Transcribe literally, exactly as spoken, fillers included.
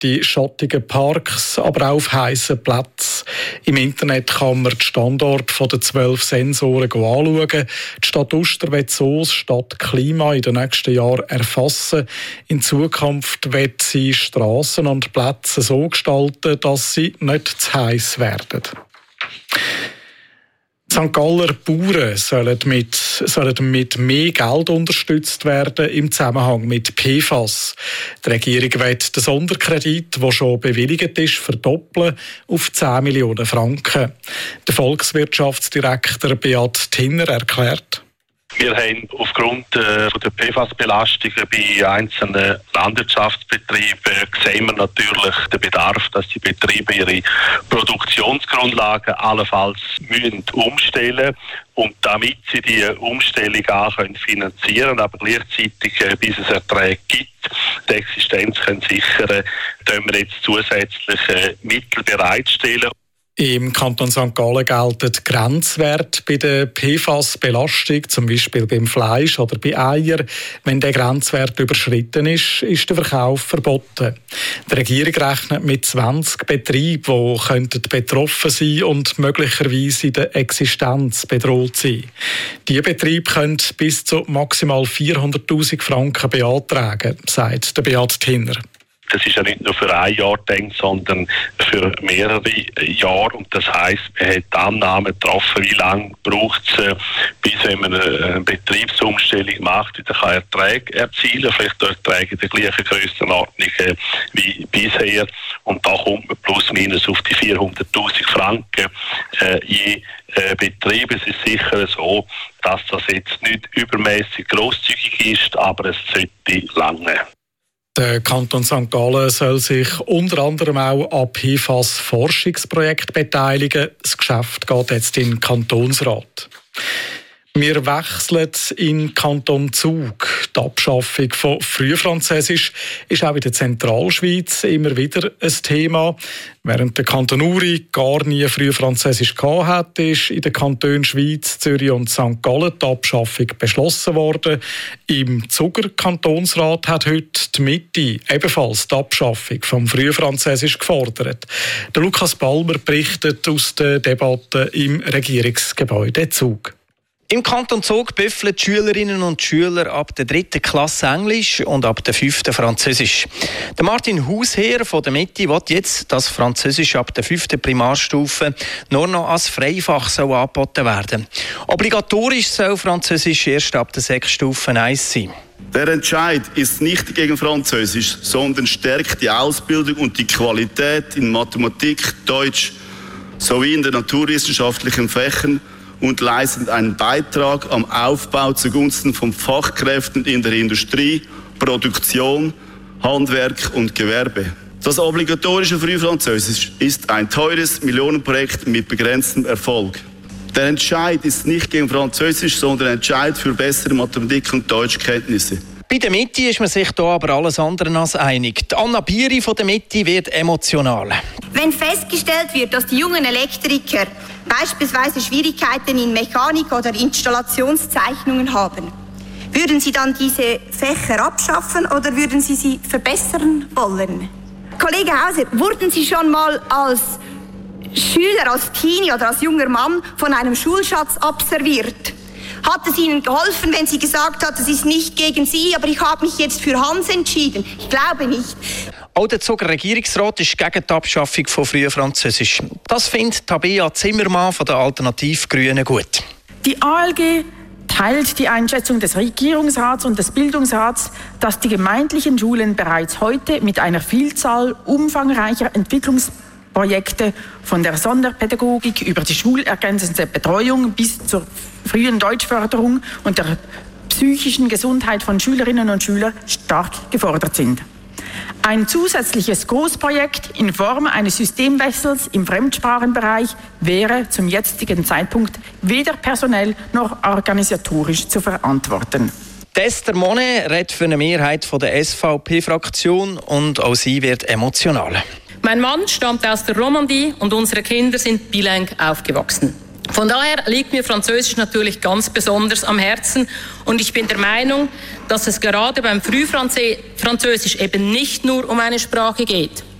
die schattigen Parks, aber auch auf heissen Plätzen. Im Internet kann man die Standorte der zwölf Sensoren anschauen. Die Stadt Uster will so das Stadtklima in den nächsten Jahren erfassen. In Zukunft wird sie Strassen und Plätze so gestalten, dass sie nicht zu heiß werden. Die Sankt Galler Bauern sollen mit, sollen mit mehr Geld unterstützt werden im Zusammenhang mit P F A S. Die Regierung will den Sonderkredit, der schon bewilligt ist, verdoppeln auf zehn Millionen Franken. Der Volkswirtschaftsdirektor Beat Tinner erklärt: Wir haben aufgrund äh, der P F A S-Belastungen bei einzelnen Landwirtschaftsbetrieben sehen wir natürlich den Bedarf, dass die Betriebe ihre Produktionsgrundlagen allenfalls müssen umstellen und damit sie die Umstellung auch können finanzieren, aber gleichzeitig, äh, bis es Erträge gibt, die Existenz können sichern, können wir jetzt zusätzliche Mittel bereitstellen. Im Kanton Sankt Gallen gelten Grenzwerte bei der P F A S-Belastung, zum Beispiel beim Fleisch oder bei Eiern. Wenn der Grenzwert überschritten ist, ist der Verkauf verboten. Die Regierung rechnet mit zwanzig Betrieben, die könnten betroffen sein und möglicherweise in der Existenz bedroht sein. Diese Betriebe können bis zu maximal vierhunderttausend Franken beantragen, sagt der Beat Tinner. Das ist ja nicht nur für ein Jahr gedacht, sondern für mehrere Jahre. Und das heisst, man hat die Annahme getroffen, wie lange braucht es, bis wenn man eine Betriebsumstellung macht, wieder kann Erträge erzielen, vielleicht Erträge in der gleichen Grössenordnung wie bisher. Und da kommt man plus minus auf die vierhunderttausend Franken äh, je äh, Betrieb. Es ist sicher so, dass das jetzt nicht übermäßig grosszügig ist, aber es sollte lange. Der Kanton Sankt Gallen soll sich unter anderem auch an P F A S-Forschungsprojekt beteiligen. Das Geschäft geht jetzt in den Kantonsrat. Wir wechseln in Kanton Zug. Die Abschaffung von Frühfranzösisch ist auch in der Zentralschweiz immer wieder ein Thema. Während der Kanton Uri gar nie Frühfranzösisch gehabt hat, ist in den Kantonen Schweiz, Zürich und Sankt Gallen die Abschaffung beschlossen worden. Im Zuger Kantonsrat hat heute die Mitte ebenfalls die Abschaffung vom Frühfranzösisch gefordert. Der Lukas Balmer berichtet aus der Debatte im Regierungsgebäude Zug. Im Kanton Zug büffeln die Schülerinnen und Schüler ab der dritten Klasse Englisch und ab der fünften Französisch. Der Martin Hausherr von der Mitte will jetzt, dass Französisch ab der fünften Primarstufe nur noch als Freifach soll angeboten werden. Obligatorisch soll Französisch erst ab der sechsten Stufe eins sein. Der Entscheid ist nicht gegen Französisch, sondern stärkt die Ausbildung und die Qualität in Mathematik, Deutsch sowie in den naturwissenschaftlichen Fächern und leistet einen Beitrag am Aufbau zugunsten von Fachkräften in der Industrie, Produktion, Handwerk und Gewerbe. Das obligatorische Frühfranzösisch ist ein teures Millionenprojekt mit begrenztem Erfolg. Der Entscheid ist nicht gegen Französisch, sondern ein Entscheid für bessere Mathematik- und Deutschkenntnisse. Bei der Mitte ist man sich hier aber alles andere als einig. Die Anna Bieri von der Mitte wird emotional. Wenn festgestellt wird, dass die jungen Elektriker beispielsweise Schwierigkeiten in Mechanik oder Installationszeichnungen haben, würden Sie dann diese Fächer abschaffen oder würden Sie sie verbessern wollen? Kollege Hauser, wurden Sie schon mal als Schüler, als Teenie oder als junger Mann von einem Schulschatz observiert? Hat es Ihnen geholfen, wenn Sie gesagt hat, das ist nicht gegen Sie, aber ich habe mich jetzt für Hans entschieden? Ich glaube nicht. Auch der Zuger Regierungsrat ist gegen die Abschaffung von Frühfranzösisch. Das findet Tabea Zimmermann von der Alternativ-Grünen gut. Die A L G teilt die Einschätzung des Regierungsrats und des Bildungsrats, dass die gemeindlichen Schulen bereits heute mit einer Vielzahl umfangreicher Entwicklungsprojekte von der Sonderpädagogik über die schulergänzende Betreuung bis zur frühen Deutschförderung und der psychischen Gesundheit von Schülerinnen und Schülern stark gefordert sind. Ein zusätzliches Großprojekt in Form eines Systemwechsels im Fremdsprachenbereich wäre zum jetzigen Zeitpunkt weder personell noch organisatorisch zu verantworten. Esther Monet redet für eine Mehrheit der S V P-Fraktion und auch sie wird emotional. Mein Mann stammt aus der Romandie und unsere Kinder sind bilang aufgewachsen. Von daher liegt mir Französisch natürlich ganz besonders am Herzen und ich bin der Meinung, dass es gerade beim Frühfranzösisch eben nicht nur um eine Sprache geht.